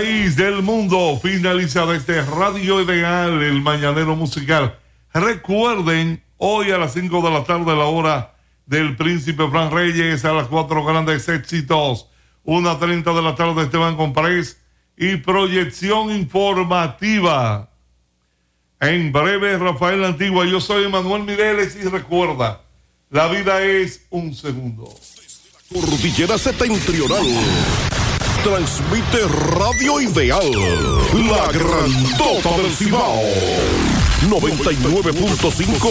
país, del mundo. Finaliza desde Radio Ideal, el mañanero musical. Recuerden, hoy a las 5 de la tarde, la hora del Príncipe Fran Reyes, a las 4 grandes éxitos. 1:30 de la tarde, Esteban Comprés y proyección informativa. En breve, Rafael Antigua. Yo soy Manuel Mireles y recuerda, la vida es un segundo. Cordillera Septentrional transmite Radio Ideal, la grandota del Cibao, 99.5